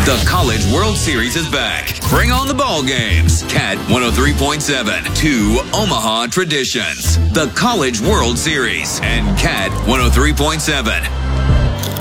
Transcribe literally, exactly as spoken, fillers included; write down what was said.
The College World Series is back. Bring on the ball games. Cat one oh three point seven. Two Omaha traditions. The College World Series and Cat one oh three point seven.